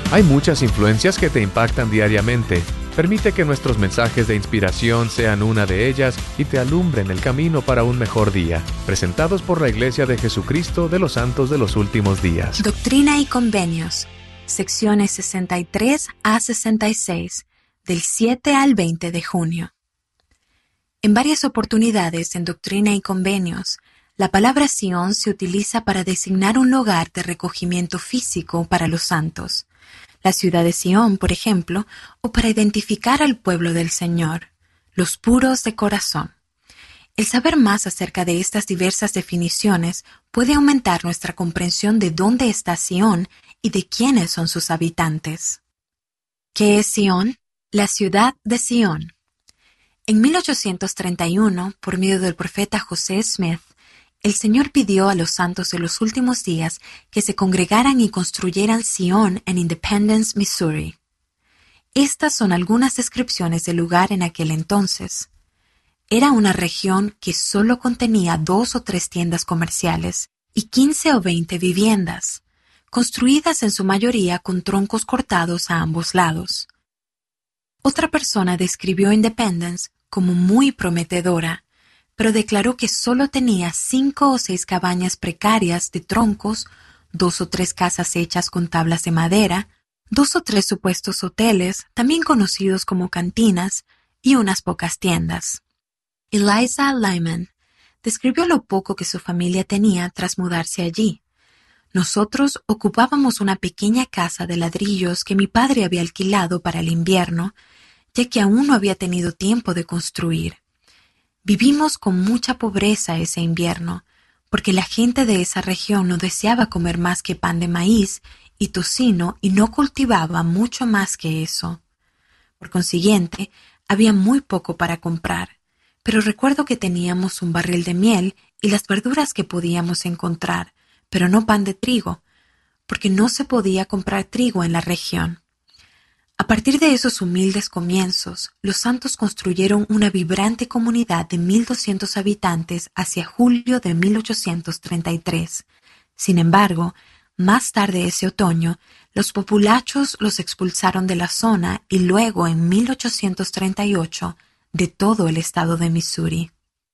Hay muchas influencias que te impactan diariamente. Permite que nuestros mensajes de inspiración sean una de ellas y te alumbren el camino para un mejor día. Presentados por la Iglesia de Jesucristo de los Santos de los Últimos Días. Doctrina y Convenios, secciones 63 a 66, del 7 al 20 de junio. En varias oportunidades en Doctrina y Convenios, la palabra Sion se utiliza para designar un lugar de recogimiento físico para los santos. La ciudad de Sion, por ejemplo, o para identificar al pueblo del Señor, los puros de corazón. El saber más acerca de estas diversas definiciones puede aumentar nuestra comprensión de dónde está Sion y de quiénes son sus habitantes. ¿Qué es Sion? La ciudad de Sion. En 1831, por medio del profeta José Smith, el Señor pidió a los santos de los últimos días que se congregaran y construyeran Sion en Independence, Missouri. Estas son algunas descripciones del lugar en aquel entonces. Era una región que solo contenía 2 o 3 tiendas comerciales y 15 o 20 viviendas, construidas en su mayoría con troncos cortados a ambos lados. Otra persona describió Independence como muy prometedora, pero declaró que solo tenía 5 o 6 cabañas precarias de troncos, 2 o 3 casas hechas con tablas de madera, 2 o 3 supuestos hoteles, también conocidos como cantinas, y unas pocas tiendas. Eliza Lyman describió lo poco que su familia tenía tras mudarse allí. Nosotros ocupábamos una pequeña casa de ladrillos que mi padre había alquilado para el invierno, ya que aún no había tenido tiempo de construir. Vivimos con mucha pobreza ese invierno, porque la gente de esa región no deseaba comer más que pan de maíz y tocino y no cultivaba mucho más que eso. Por consiguiente, había muy poco para comprar, pero recuerdo que teníamos un barril de miel y las verduras que podíamos encontrar, pero no pan de trigo, porque no se podía comprar trigo en la región. A partir de esos humildes comienzos, los santos construyeron una vibrante comunidad de 1,200 habitantes hacia julio de 1833. Sin embargo, más tarde ese otoño, los populachos los expulsaron de la zona y luego, en 1838, de todo el estado de Missouri.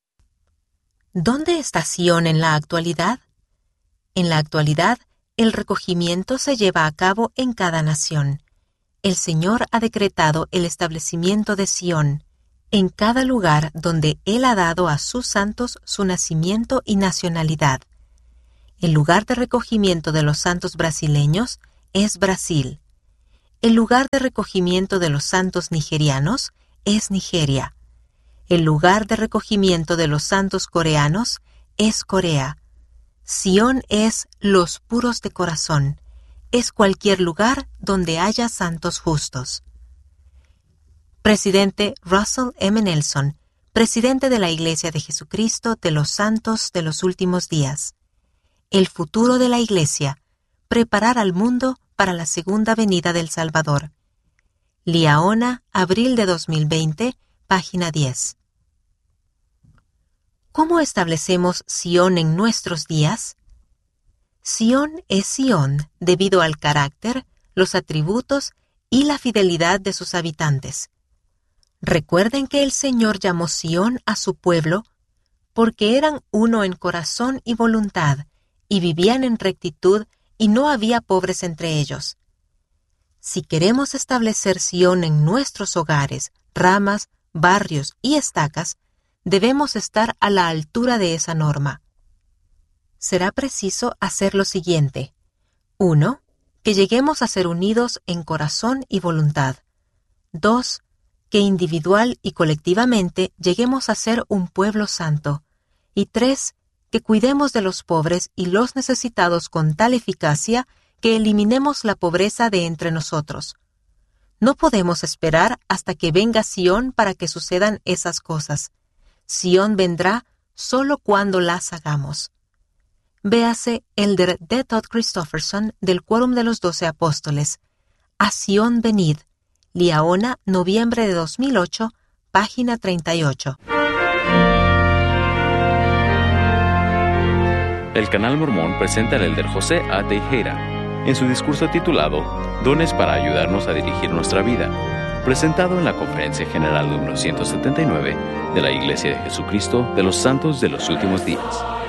¿Dónde está Sion en la actualidad? En la actualidad, el recogimiento se lleva a cabo en cada nación. El Señor ha decretado el establecimiento de Sion en cada lugar donde Él ha dado a sus santos su nacimiento y nacionalidad. El lugar de recogimiento de los santos brasileños es Brasil. El lugar de recogimiento de los santos nigerianos es Nigeria. El lugar de recogimiento de los santos coreanos es Corea. Sion es los puros de corazón. Es cualquier lugar donde haya santos justos. Presidente Russell M. Nelson, presidente de la Iglesia de Jesucristo de los Santos de los Últimos Días. El futuro de la Iglesia, preparar al mundo para la segunda venida del Salvador. Liaona, abril de 2020, página 10. ¿Cómo establecemos Sion en nuestros días? Sion es Sion debido al carácter, los atributos y la fidelidad de sus habitantes. Recuerden que el Señor llamó Sion a su pueblo porque eran uno en corazón y voluntad y vivían en rectitud y no había pobres entre ellos. Si queremos establecer Sion en nuestros hogares, ramas, barrios y estacas, debemos estar a la altura de esa norma. Será preciso hacer lo siguiente. 1. Que lleguemos a ser unidos en corazón y voluntad. 2. Que individual y colectivamente lleguemos a ser un pueblo santo. Y 3. Que cuidemos de los pobres y los necesitados con tal eficacia que eliminemos la pobreza de entre nosotros. No podemos esperar hasta que venga Sion para que sucedan esas cosas. Sion vendrá solo cuando las hagamos. Véase Elder D. Todd Christofferson del Quórum de los 12 Apóstoles. A Sion venid. Liaona, noviembre de 2008, página 38. El Canal Mormón presenta al Elder José A. Teijeira. en su discurso titulado Dones para ayudarnos a dirigir nuestra vida, presentado en la Conferencia General número 179 de la Iglesia de Jesucristo de los Santos de los Últimos Días.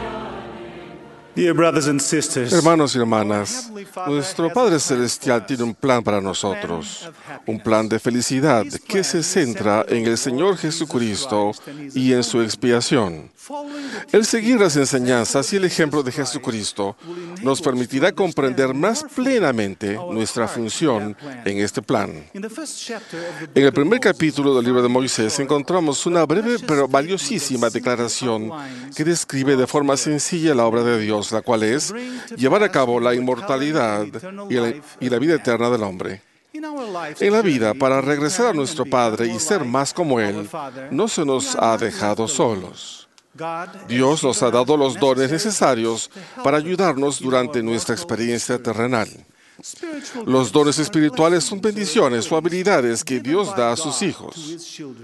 Hermanos y hermanas, nuestro Padre Celestial tiene un plan para nosotros, un plan de felicidad que se centra en el Señor Jesucristo y en su expiación. El seguir las enseñanzas y el ejemplo de Jesucristo nos permitirá comprender más plenamente nuestra función en este plan. En el primer capítulo del libro de Moisés encontramos una breve pero valiosísima declaración que describe de forma sencilla la obra de Dios, la cual es llevar a cabo la inmortalidad y la vida eterna del hombre. En la vida, para regresar a nuestro Padre y ser más como Él, no se nos ha dejado solos. Dios nos ha dado los dones necesarios para ayudarnos durante nuestra experiencia terrenal. Los dones espirituales son bendiciones o habilidades que Dios da a sus hijos.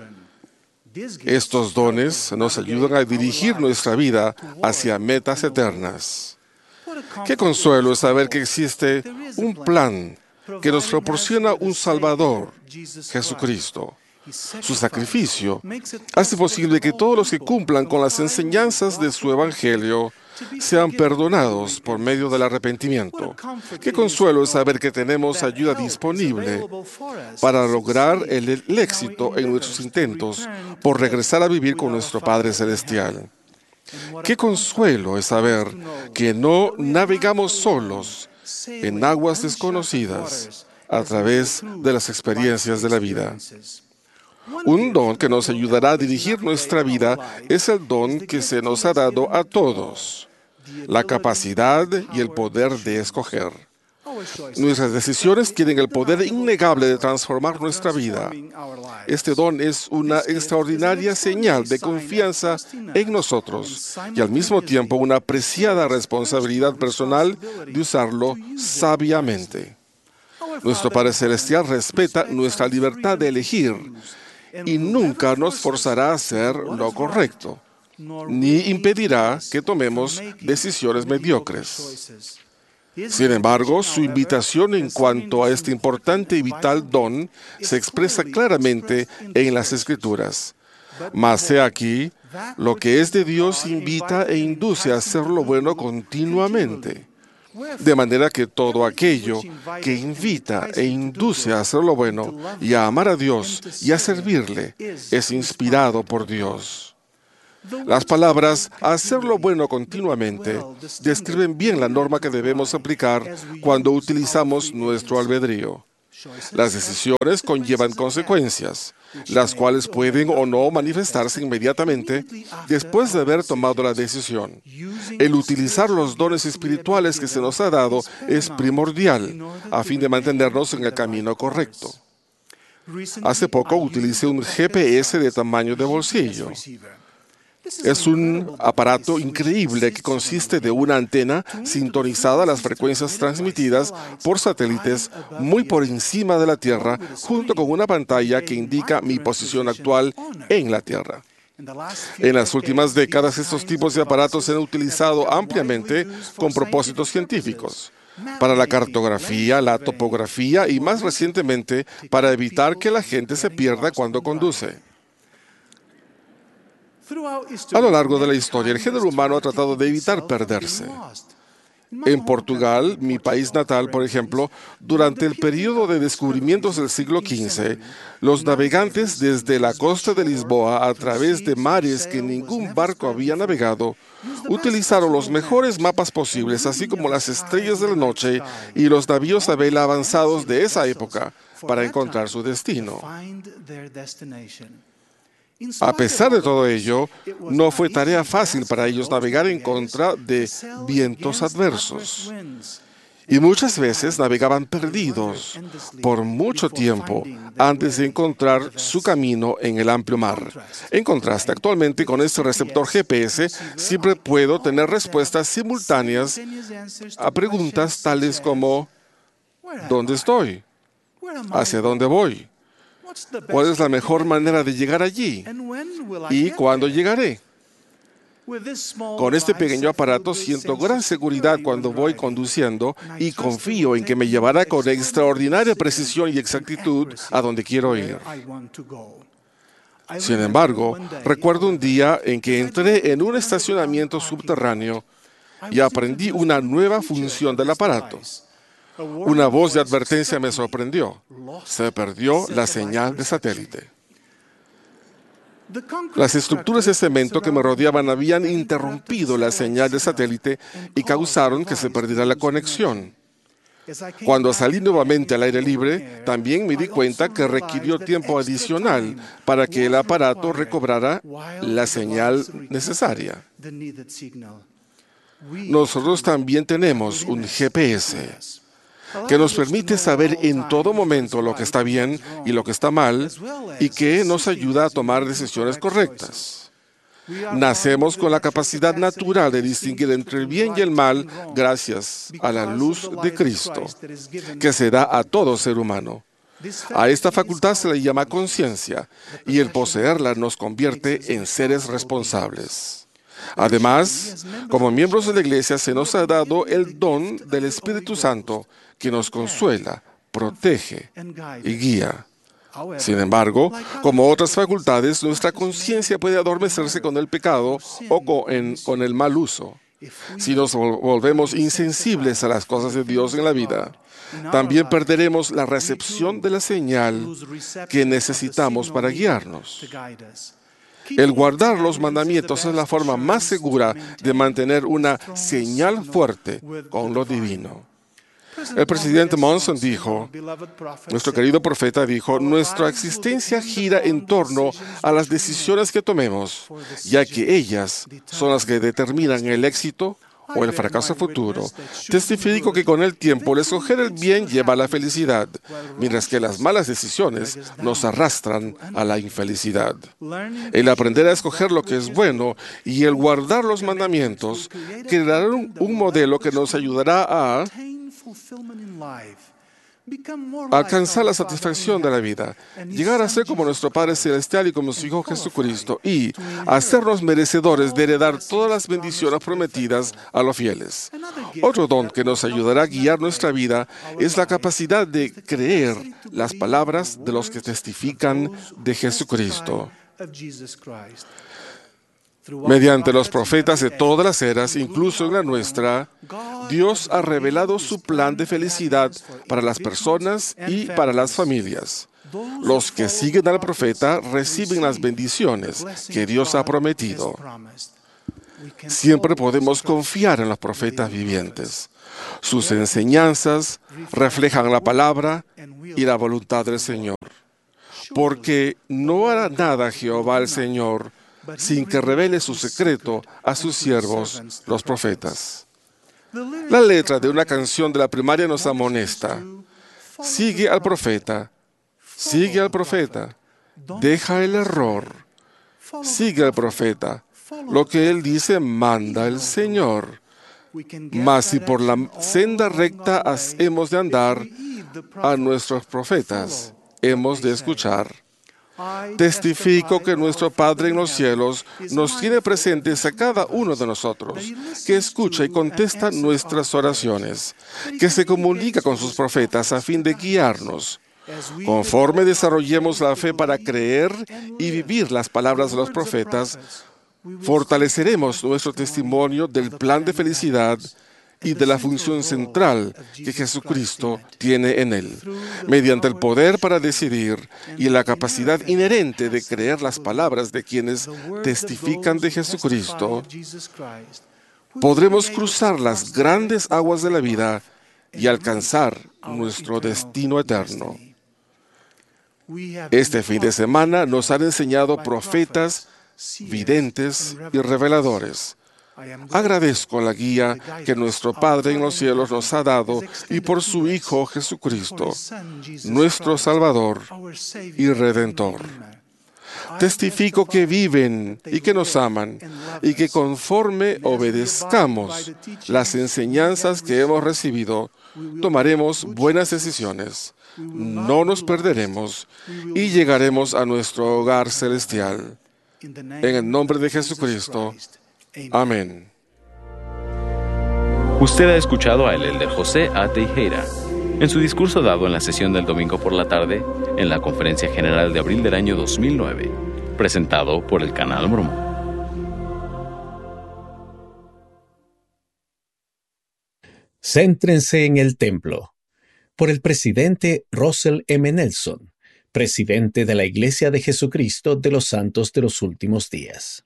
Estos dones nos ayudan a dirigir nuestra vida hacia metas eternas. Qué consuelo es saber que existe un plan que nos proporciona un Salvador, Jesucristo. Su sacrificio hace posible que todos los que cumplan con las enseñanzas de su Evangelio sean perdonados por medio del arrepentimiento. Qué consuelo es saber que tenemos ayuda disponible para lograr el éxito en nuestros intentos por regresar a vivir con nuestro Padre Celestial. Qué consuelo es saber que no navegamos solos en aguas desconocidas a través de las experiencias de la vida. Un don que nos ayudará a dirigir nuestra vida es el don que se nos ha dado a todos, la capacidad y el poder de escoger. Nuestras decisiones tienen el poder innegable de transformar nuestra vida. Este don es una extraordinaria señal de confianza en nosotros y al mismo tiempo una apreciada responsabilidad personal de usarlo sabiamente. Nuestro Padre Celestial respeta nuestra libertad de elegir y nunca nos forzará a hacer lo correcto, ni impedirá que tomemos decisiones mediocres. Sin embargo, su invitación en cuanto a este importante y vital don se expresa claramente en las Escrituras. Mas he aquí, lo que es de Dios invita e induce a hacer lo bueno continuamente. De manera que todo aquello que invita e induce a hacer lo bueno y a amar a Dios y a servirle es inspirado por Dios. Las palabras hacer lo bueno continuamente describen bien la norma que debemos aplicar cuando utilizamos nuestro albedrío. Las decisiones conllevan consecuencias, las cuales pueden o no manifestarse inmediatamente después de haber tomado la decisión. El utilizar los dones espirituales que se nos ha dado es primordial a fin de mantenernos en el camino correcto. Hace poco utilicé un GPS de tamaño de bolsillo. Es un aparato increíble que consiste de una antena sintonizada a las frecuencias transmitidas por satélites muy por encima de la Tierra, junto con una pantalla que indica mi posición actual en la Tierra. En las últimas décadas, estos tipos de aparatos se han utilizado ampliamente con propósitos científicos, para la cartografía, la topografía y más recientemente para evitar que la gente se pierda cuando conduce. A lo largo de la historia, el género humano ha tratado de evitar perderse. En Portugal, mi país natal, por ejemplo, durante el período de descubrimientos del siglo XV, los navegantes desde la costa de Lisboa a través de mares que ningún barco había navegado, utilizaron los mejores mapas posibles, así como las estrellas de la noche y los navíos a vela avanzados de esa época, para encontrar su destino. A pesar de todo ello, no fue tarea fácil para ellos navegar en contra de vientos adversos. Y muchas veces navegaban perdidos por mucho tiempo antes de encontrar su camino en el amplio mar. En contraste, actualmente con este receptor GPS, siempre puedo tener respuestas simultáneas a preguntas tales como ¿dónde estoy? ¿Hacia dónde voy? ¿Cuál es la mejor manera de llegar allí? ¿Y cuándo llegaré? Con este pequeño aparato siento gran seguridad cuando voy conduciendo y confío en que me llevará con extraordinaria precisión y exactitud a donde quiero ir. Sin embargo, recuerdo un día en que entré en un estacionamiento subterráneo y aprendí una nueva función del aparato. Una voz de advertencia me sorprendió. Se perdió la señal de satélite. Las estructuras de cemento que me rodeaban habían interrumpido la señal de satélite y causaron que se perdiera la conexión. Cuando salí nuevamente al aire libre, también me di cuenta que requirió tiempo adicional para que el aparato recobrara la señal necesaria. Nosotros también tenemos un GPS que nos permite saber en todo momento lo que está bien y lo que está mal y que nos ayuda a tomar decisiones correctas. Nacemos con la capacidad natural de distinguir entre el bien y el mal gracias a la luz de Cristo, que se da a todo ser humano. A esta facultad se le llama conciencia, y el poseerla nos convierte en seres responsables. Además, como miembros de la Iglesia se nos ha dado el don del Espíritu Santo, que nos consuela, protege y guía. Sin embargo, como otras facultades, nuestra conciencia puede adormecerse con el pecado o con el mal uso. Si nos volvemos insensibles a las cosas de Dios en la vida, también perderemos la recepción de la señal que necesitamos para guiarnos. El guardar los mandamientos es la forma más segura de mantener una señal fuerte con lo divino. El presidente Monson dijo, nuestro querido profeta dijo, nuestra existencia gira en torno a las decisiones que tomemos, ya que ellas son las que determinan el éxito o el fracaso futuro. Testifico que con el tiempo el escoger el bien lleva a la felicidad, mientras que las malas decisiones nos arrastran a la infelicidad. El aprender a escoger lo que es bueno y el guardar los mandamientos crearán un modelo que nos ayudará a alcanzar la satisfacción de la vida, llegar a ser como nuestro Padre Celestial y como su Hijo Jesucristo, y hacernos merecedores de heredar todas las bendiciones prometidas a los fieles. Otro don que nos ayudará a guiar nuestra vida es la capacidad de creer las palabras de los que testifican de Jesucristo. Mediante los profetas de todas las eras, incluso en la nuestra, Dios ha revelado su plan de felicidad para las personas y para las familias. Los que siguen al profeta reciben las bendiciones que Dios ha prometido. Siempre podemos confiar en los profetas vivientes. Sus enseñanzas reflejan la palabra y la voluntad del Señor. Porque no hará nada Jehová el Señor sin que revele su secreto a sus siervos, los profetas. La letra de una canción de la primaria nos amonesta. Sigue al profeta, deja el error, sigue al profeta. Lo que él dice manda el Señor. Mas si por la senda recta hemos de andar, a nuestros profetas hemos de escuchar. Testifico que nuestro Padre en los cielos nos tiene presentes a cada uno de nosotros, que escucha y contesta nuestras oraciones, que se comunica con sus profetas a fin de guiarnos. Conforme desarrollemos la fe para creer y vivir las palabras de los profetas, fortaleceremos nuestro testimonio del plan de felicidad y de la función central que Jesucristo tiene en él, mediante el poder para decidir y la capacidad inherente de creer las palabras de quienes testifican de Jesucristo. Podremos cruzar las grandes aguas de la vida y alcanzar nuestro destino eterno. Este fin de semana nos han enseñado profetas, videntes y reveladores. Agradezco la guía que nuestro Padre en los cielos nos ha dado y por su Hijo Jesucristo, nuestro Salvador y Redentor. Testifico que viven y que nos aman y que conforme obedezcamos las enseñanzas que hemos recibido, tomaremos buenas decisiones, no nos perderemos y llegaremos a nuestro hogar celestial. En el nombre de Jesucristo. Amén. Usted ha escuchado a el elder José A. Teijeira en su discurso dado en la sesión del domingo por la tarde en la Conferencia General de abril del año 2009, presentado por el Canal Mormón. Céntrense en el templo, por el presidente Russell M. Nelson, presidente de la Iglesia de Jesucristo de los Santos de los Últimos Días.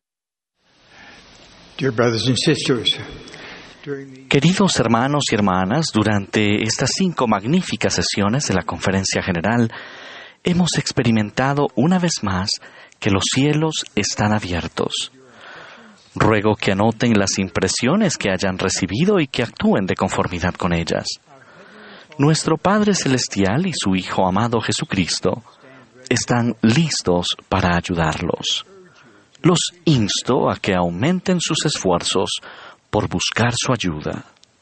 Queridos hermanos y hermanas, durante estas 5 magníficas sesiones de la Conferencia General, hemos experimentado una vez más que los cielos están abiertos. Ruego que anoten las impresiones que hayan recibido y que actúen de conformidad con ellas. Nuestro Padre Celestial y su Hijo amado Jesucristo están listos para ayudarlos. Los insto a que aumenten sus esfuerzos por buscar su ayuda.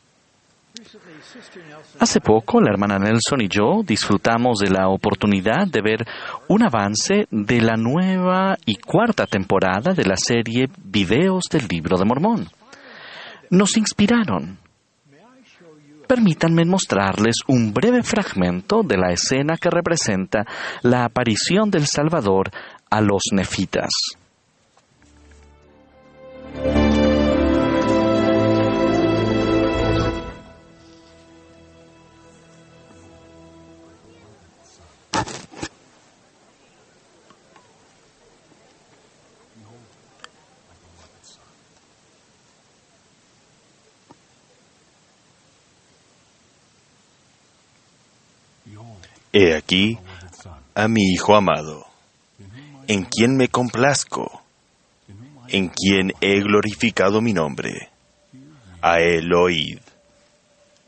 Hace poco, la hermana Nelson y yo disfrutamos de la oportunidad de ver un avance de la nueva y 4ª temporada de la serie Videos del Libro de Mormón. Nos inspiraron. Permítanme mostrarles un breve fragmento de la escena que representa la aparición del Salvador a los nefitas. He aquí a mi Hijo amado, en quien me complazco, en quien he glorificado mi nombre. A él oíd.